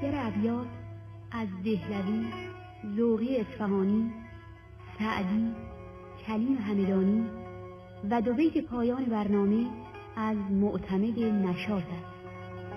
دیگر ابیات از دهلوی، ذوقی اصفهانی، سعدی، کلیم همدانی و دو بیت پایان برنامه از معتمد نشاط است.